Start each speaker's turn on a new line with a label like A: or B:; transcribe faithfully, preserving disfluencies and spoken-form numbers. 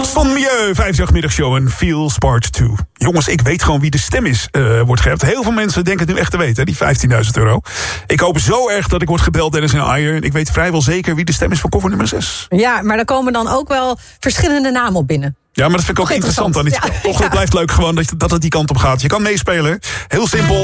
A: Van Milieu, vijfdagmiddagshow en Feels Part twee. Jongens, ik weet gewoon wie de stem is, uh, wordt geappt. Heel veel mensen denken het nu echt te weten, hè, die vijftienduizend euro. Ik hoop zo erg dat ik word gebeld, Dennis en Aier. Ik weet vrijwel zeker wie de stem is van koffer nummer zes.
B: Ja, maar er komen dan ook wel verschillende namen op binnen.
A: Ja, maar dat vind ik ook interessant, interessant aan dit spel. Ja, Toch, ja. Het blijft leuk gewoon dat, dat het die kant op gaat. Je kan meespelen, heel simpel.